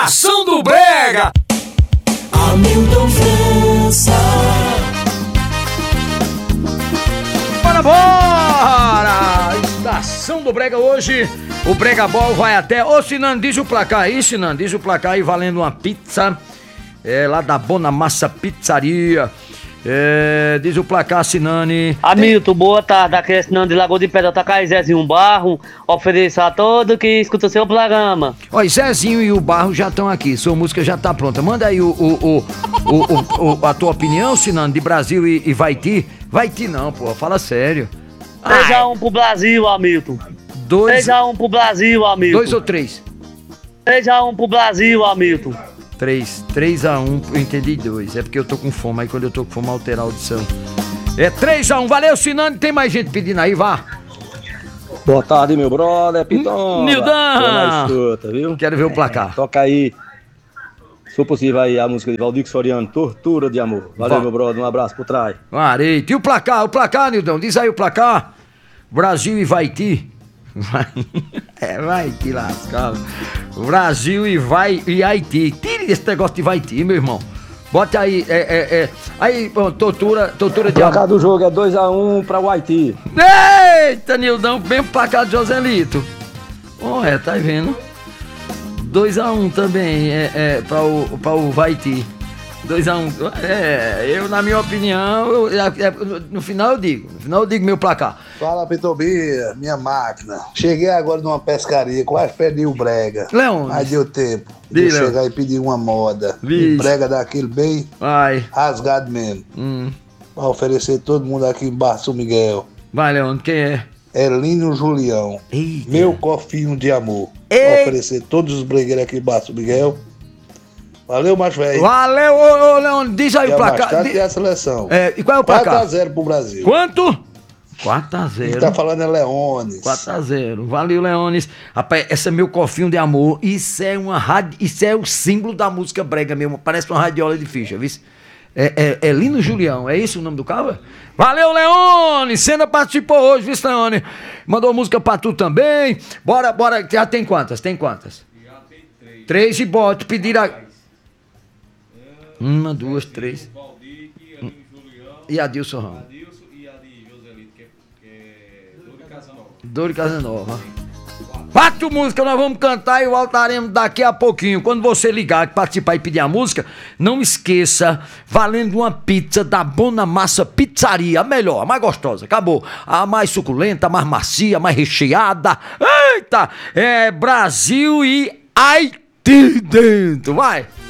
Estação do Brega. Hamilton França. Bora! Estação do Brega hoje. O Brega Ball vai até... Ô, Sinan, diz o placar aí, Sinan. Diz o placar aí, valendo uma pizza. Lá da Bonamassa Pizzaria. Diz o placar, Sinani. Hamilton, boa tarde. Aqui é Sinani de Lagoa de Pedra, Tacai, Zezinho Barro. Ofereço a todo que escuta o seu programa. Olha, Zezinho e o Barro já estão aqui. Sua música já tá pronta. Manda aí a tua opinião, Sinani, de Brasil e Vaiti. Vaiti não, pô. Fala sério. 3-1 pro Brasil, Hamilton. 3-1 pro Brasil, Hamilton. 2 ou 3? 3-1 pro Brasil, Hamilton. 3-1, eu entendi 2. É porque eu tô com fome, aí quando eu tô com fome altera a audição. 3-1, valeu, Sinani, tem mais gente pedindo aí, vá. Boa tarde, meu brother, Piton. Nildan! Escuta, viu? Quero ver o placar. Toca aí, se for possível, aí a música de Valdir Soriano, Tortura de Amor. Valeu, meu brother, um abraço por trás. Areita. E o placar, Nildão, diz aí o placar. Brasil e Vaiti. Vai te lascar. Brasil e Haiti. Tire esse negócio de Vaiti, meu irmão. Bota aí, aí, bom, tortura de amor. O placar do jogo é 2-1 pra o Haiti. Eita, Nildão, bem pro placar de Joselito. Tá vendo? 2-1 também, pra o Vaiti. 2-1. Eu, na minha opinião, no final eu digo meu placar. Fala, Pitobia, minha máquina. Cheguei agora numa pescaria, quase perdi o brega. Leão. Mas deu tempo de chegar e pedir uma moda. Um brega daquele bem rasgado mesmo. Pra oferecer todo mundo aqui em Barra São Miguel. Vai, Leão, quem é? Elínio Julião. Eita. Meu cofinho de amor. Pra oferecer todos os bregueiros aqui em Barra São Miguel. Valeu, macho velho. Valeu, ô Leão, diz aí o placar. E a seleção. E qual é o placar? 4-0 pro Brasil. Quanto? 4-0. Quem tá falando é Leones. 4-0. Valeu, Leones. Rapaz, esse é meu cofinho de amor. Isso é o símbolo da música brega mesmo. Parece uma radiola de ficha, viu? É Lino Julião, é isso o nome do cara? Valeu, Leone! Senna participou hoje, viu, Leone? Mandou música pra tu também. Bora. Já tem quantas? Já tem 3 e bota. Pediram a... 1, 2, 3. E Adilson Ramos. E a de Joselito, que é Dor e Casanova. Dor e Casanova. 4 músicas nós vamos cantar e voltaremos daqui a pouquinho. Quando você ligar, participar e pedir a música, não esqueça, valendo uma pizza da Bonamassa Pizzaria, a melhor, a mais gostosa, acabou. A mais suculenta, a mais macia, a mais recheada. Eita! Brasil e Haiti dentro, vai!